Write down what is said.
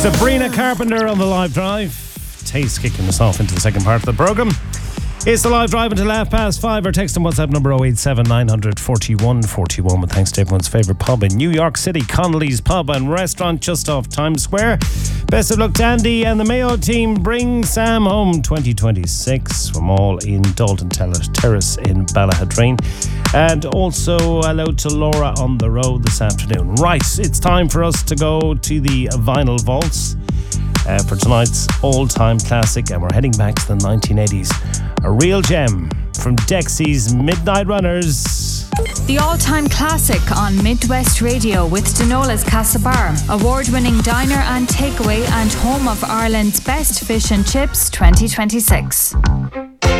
Sabrina Carpenter on the live drive. Taste kicking us off into the second part of the programme. It's the live drive until 5:30 or text on WhatsApp number 087 900 4141 with thanks to everyone's favourite pub in New York City, Connolly's Pub and Restaurant just off Times Square. Best of luck to Andy and the Mayo team. Bring Sam home 2026 from all in Dalton Terrace in Ballahadreen. And also hello to Laura on the road this afternoon. Right, it's time for us to go to the Vinyl Vaults for tonight's all-time classic, and we're heading back to the 1980s. A real gem from Dexy's Midnight Runners. The all-time classic on Midwest Radio with Denola's Castlebar, award-winning diner and takeaway and home of Ireland's best fish and chips 2026.